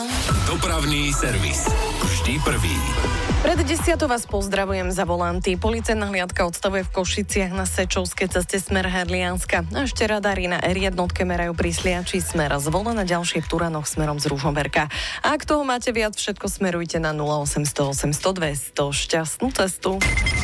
Dopravný servis. Vždy prvý. Pred 10 vás pozdravujem za volanty. Policajná hliadka odstavuje v Košiciach na Sečovskej ceste smer Hrdlianska. A ešte radári na R1 merajú pri Sliači smer z Vola, na ďalšie v Turanoch smerom z Ružomberka. A ak toho máte viac, všetko smerujte na 0800 800 200. Šťastnú cestu.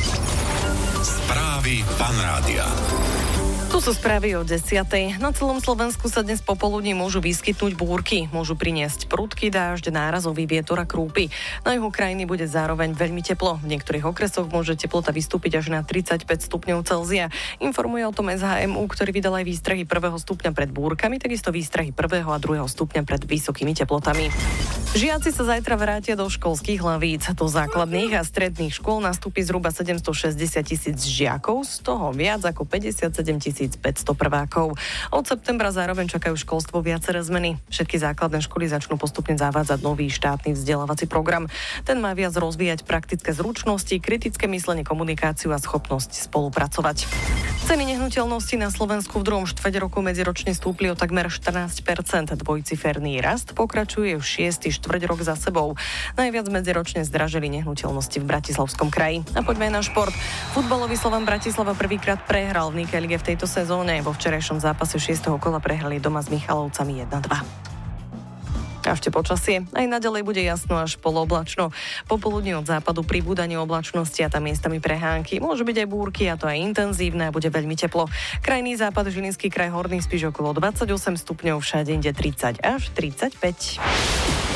Správy Fanrádia. Tu sú správy o 10:00. Na celom Slovensku sa dnes popoludní môžu vyskytnúť búrky. Môžu priniesť prudký dážď, nárazový vietor a krúpy. Na juhu krajiny bude zároveň veľmi teplo. V niektorých okresoch môže teplota vystúpiť až na 35 stupňov Celzia. Informuje o tom SHMU, ktorý vydal aj výstrahy 1. stupňa pred búrkami, takisto výstrahy 1. a 2. stupňa pred vysokými teplotami. Žiaci sa zajtra vrátia do školských hlavíc. Do základných a stredných škôl nastúpi zhruba 760 000 žiakov, z toho viac ako 57 500 prvákov. Od septembra zároveň čakajú školstvo viaceré zmeny. Všetky základné školy začnú postupne zavádzať nový štátny vzdelávací program. Ten má viac rozvíjať praktické zručnosti, kritické myslenie, komunikáciu a schopnosť spolupracovať. Ceny nehnuteľnosti na Slovensku v druhom štvrťroku medziročne stúpli o takmer 14%. Dvojciferný rast pokračuje v 6. štvrťrok za sebou. Najviac medziročne zdražili nehnuteľnosti v Bratislavskom kraji. A poďme na šport. Futbalový Slovan Bratislava prvýkrát prehral v Nike lige v tejto sezóne. Vo včerajšom zápase 6. kola prehrali doma s Michalovcami 1-2. A ešte počasie. Aj naďalej bude jasno až polooblačno. Popoludní od západu pribúdanie oblačnosti a tam miestami prehánky. Môžu byť aj búrky, a to aj intenzívne, a bude veľmi teplo. Krajný západ, Žilinský kraj, Horný Spiš okolo 28 stupňov, všade inde 30 až 35.